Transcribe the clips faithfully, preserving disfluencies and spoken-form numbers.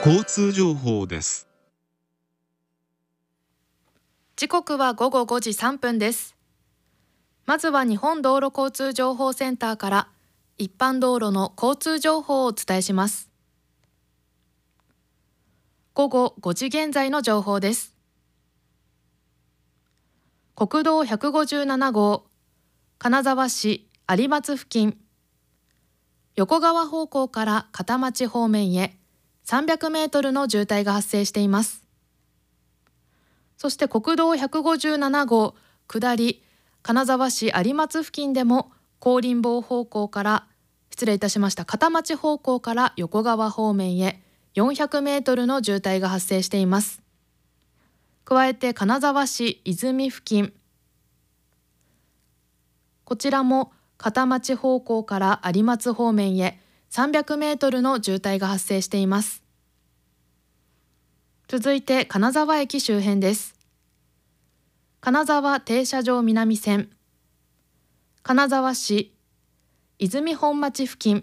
交通情報です。 時刻はごごごじさんぷんです。まずは日本道路交通情報センターから一般道路の交通情報をお伝えします。ごごごじ現在の情報です。国道ひゃくごじゅうななごう、金沢市有松付近、横川方向から片町方面へさんびゃくメートルの渋滞が発生しています。そして国道ひゃくごじゅうななごう下り金沢市有松付近でも香林坊方向から失礼いたしました片町方向から横川方面へよんひゃくメートルの渋滞が発生しています。加えて金沢市泉付近、こちらも片町方向から有松方面へさんびゃくメートルの渋滞が発生しています。続いて金沢駅周辺です。金沢停車場南線、金沢市泉本町付近、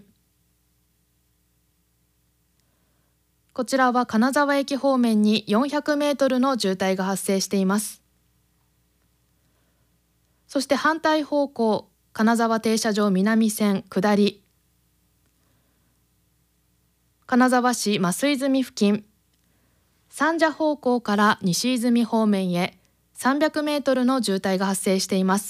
こちらは金沢駅方面によんひゃくメートルの渋滞が発生しています。そして反対方向、金沢停車場南線下り、金沢市増泉付近、三社方向から西泉方面へさんびゃくメートルの渋滞が発生しています。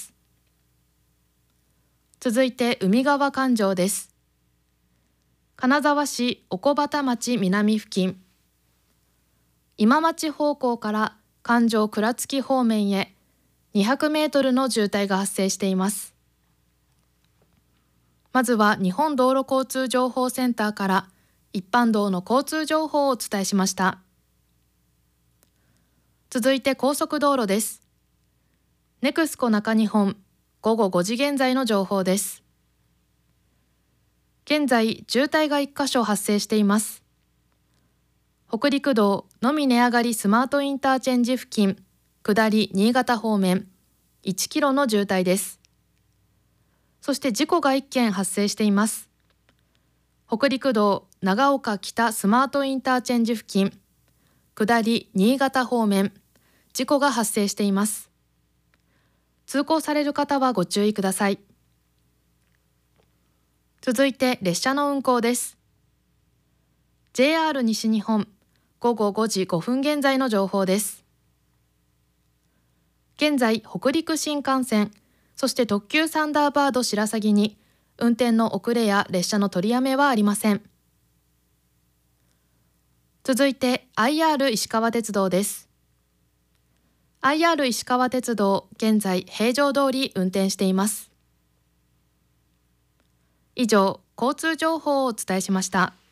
続いて海側環状です。金沢市奥畑町南付近、今町方向から環状倉敷方面へにひゃくメートルの渋滞が発生しています。まずは日本道路交通情報センターから一般道の交通情報をお伝えしました。続いて高速道路です。ネクスコ中日本ごごごじ現在の情報です。現在渋滞がいっか所発生しています。北陸道のみ値上がりスマートインターチェンジ付近下り新潟方面いちキロの渋滞です。そして事故がいっけん発生しています。北陸道長岡北スマートインターチェンジ付近下り新潟方面事故が発生しています。通行される方はご注意ください。続いて列車の運行です。 ジェイアール 西日本ごごごじごふん現在の情報です。現在北陸新幹線そして特急サンダーバード白鷺に運転の遅れや列車の取りやめはありません。続いて アイアール 石川鉄道です。 アイアール 石川鉄道現在平常通り運転しています。以上交通情報をお伝えしました。